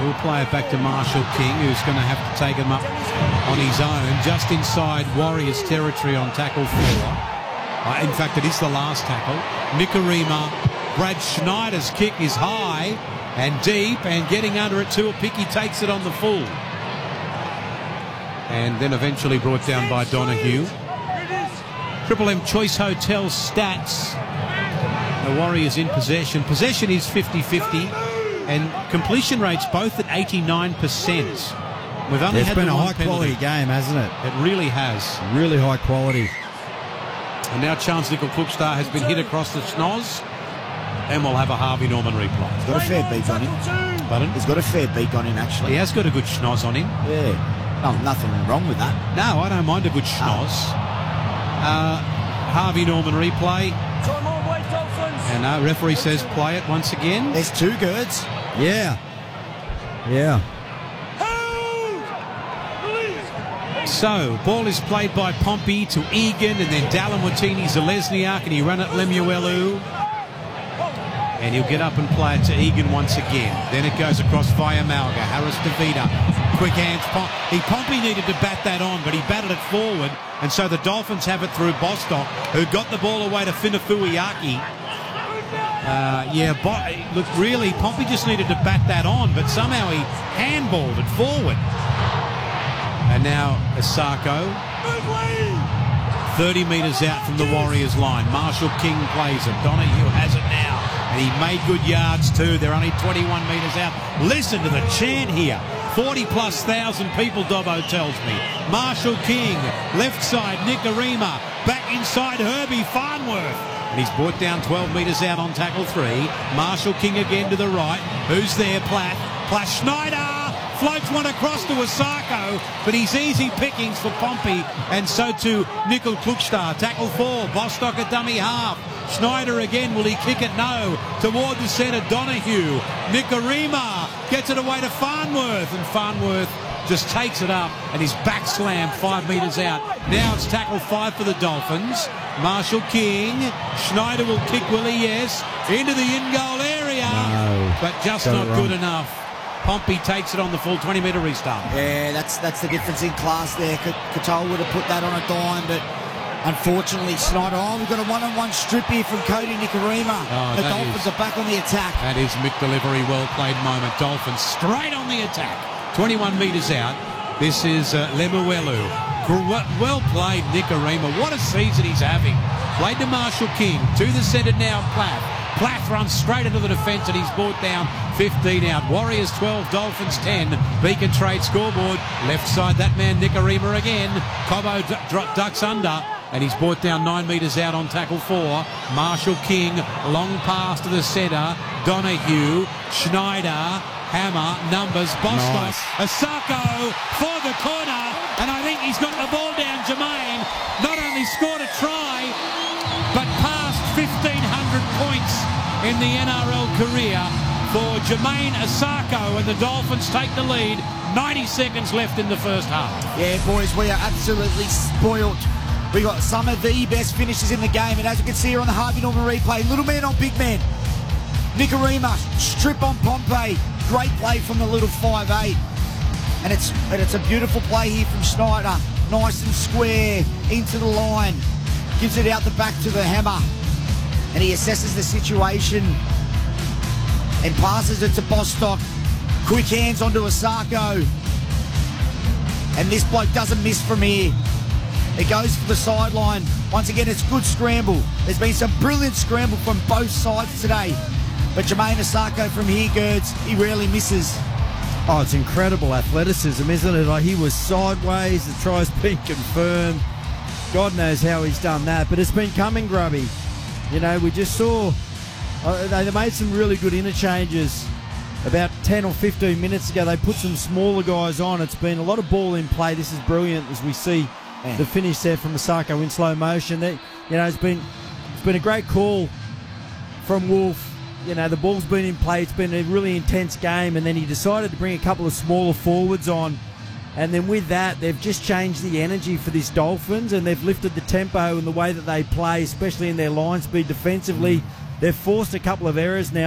He'll play it back to Marshall King, who's going to have to take him up on his own, just inside Warriors territory on tackle 4. In fact, it is the last tackle. Nikorima, Brad Schneider's kick is high and deep, and getting under it too. Picky takes it on the full. And then eventually brought down by Donahue. Triple M Choice Hotel stats. The Warriors in possession. Possession is 50-50, and completion rates both at 89%. We've only had been a high quality game, hasn't it? It really has. Really high quality. And now Chance Nickel-Klookstar has been hit across the schnoz, and we'll have a Harvey Norman replay. He's got a fair beak on him. Pardon? He's got a fair beak on him, actually. He has got a good schnoz on him. Yeah. Oh, nothing wrong with that. No, I don't mind a good schnoz. Harvey Norman replay. And referee says play it once again. There's 2 Gerds. Yeah. Yeah. So, ball is played by Pompey to Egan, and then Dallin Watini Zalesniak, and he run it Lemuelu. And he'll get up and play it to Egan once again. Then it goes across via Malga. Harris to Vida. Quick hands. Pompey needed to bat that on, but he batted it forward. And so the Dolphins have it through Bostock, who got the ball away to Finafuiaki. Look, really, Pompey just needed to bat that on, but somehow he handballed it forward. And now Asako, 30 metres out from the Warriors line. Marshall King plays it. Donahue has it now. And he made good yards too. They're only 21 metres out. Listen to the chant here. 40+ thousand people, Dobbo tells me. Marshall King, left side, Nikorima. Back inside, Herbie Farnworth. And he's brought down 12 metres out on tackle 3. Marshall King again to the right. Who's there? Platt. Schneider floats one across to Asako, but he's easy pickings for Pompey, and so too Nickel-Klookstar. Tackle 4, Bostock a dummy half. Schneider again, will he kick it? No. Toward the centre, Donahue. Nikorima gets it away to Farnworth, and Farnworth just takes it up, and he's back slammed 5 metres out. Now it's tackle 5 for the Dolphins. Marshall King. Schneider will kick, will he? Yes. Into the in-goal area. No. But just not good enough. Pompey takes it on the full 20-metre restart. Yeah, that's the difference in class there. Katoa would have put that on a dime, but unfortunately Schneider, we've got a one-on-one strip here from Cody Nikorima. The Dolphins are back on the attack. That is Mick Delivery, well-played moment. Dolphins straight on the attack. 21 metres out. This is Lemuelu. Well played, Nikorima. What a season he's having. Played to Marshall King. To the centre now, Platt. Platt runs straight into the defence, and he's brought down 15 out. Warriors 12, Dolphins 10. Beacon Trade scoreboard. Left side, that man Nikorima again. Cobbo ducks under, and he's brought down 9 metres out on tackle 4. Marshall King, long pass to the centre. Donahue, Schneider, Hammer, numbers, Bostock. Nice. Asako for the corner, and I think he's got the ball down. Jermaine not only scored a try, but passed 1,500 points in the NRL career for Jermaine Asako, and the Dolphins take the lead. 90 seconds left in the first half. Yeah, boys, we are absolutely spoilt. We got some of the best finishes in the game, and as you can see here on the Harvey Norman replay, little man on big man. Nikorima, strip on Pompey. Great play from the little 5'8". And it's a beautiful play here from Schneider. Nice and square into the line. Gives it out the back to the Hammer. And he assesses the situation and passes it to Bostock. Quick hands onto Asako. And this bloke doesn't miss from here. It goes for the sideline. Once again, it's good scramble. There's been some brilliant scramble from both sides today. But Jermaine Asako from here, Gerds, he rarely misses. Oh, it's incredible athleticism, isn't it? Like, he was sideways, the try's been confirmed. God knows how he's done that, but it's been coming, Grubby. You know, we just saw they made some really good interchanges about 10 or 15 minutes ago. They put some smaller guys on. It's been a lot of ball in play. This is brilliant as we see the finish there from Asako in slow motion. It's been a great call from Wolf. You know, the ball's been in play. It's been a really intense game, and then he decided to bring a couple of smaller forwards on. And then with that, they've just changed the energy for this Dolphins, and they've lifted the tempo and the way that they play, especially in their line speed defensively. They've forced a couple of errors now.